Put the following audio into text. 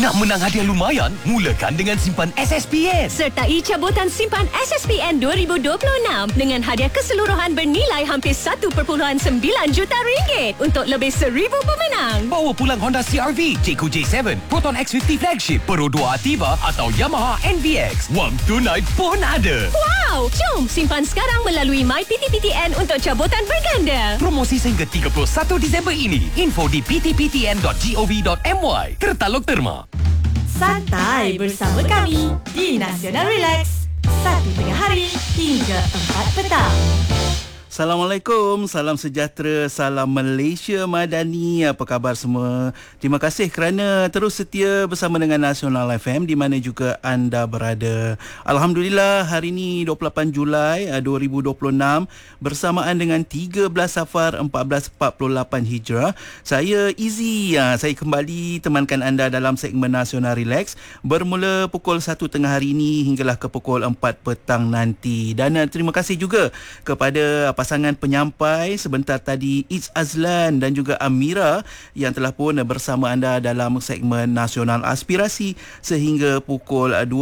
Nak menang hadiah lumayan? Mulakan dengan simpan SSPN. Sertai cabutan simpan SSPN 2026 dengan hadiah keseluruhan bernilai hampir 1.9 juta ringgit untuk lebih 1,000 pemenang. Bawa pulang Honda CR-V, Jayco J7, Proton X50 Flagship, Pro 2 Ativa atau Yamaha NVX. Wang tunai pun ada. Wow! Jom simpan sekarang melalui MyPTPTN untuk cabutan berganda. Promosi sehingga 31 Disember ini. Info di ptptn.gov.my. Tertaluk terma. Santai bersama kami di Nasional Relax. 1 tengah hari hingga 4 petang. Assalamualaikum, salam sejahtera, salam Malaysia Madani. Apa khabar semua? Terima kasih kerana terus setia bersama dengan Nasional FM di mana juga anda berada. Alhamdulillah, hari ini 28 Julai 2026 bersamaan dengan 13 Safar 1448 Hijrah. Saya Izzy, saya kembali temankan anda dalam segmen Nasional Relax bermula pukul 1 tengah hari ini hinggalah ke pukul 4 petang nanti. Dan terima kasih juga kepada pasangan penyampai sebentar tadi, Iz Azlan dan juga Amira yang telah pun bersama anda dalam segmen Nasional Aspirasi sehingga pukul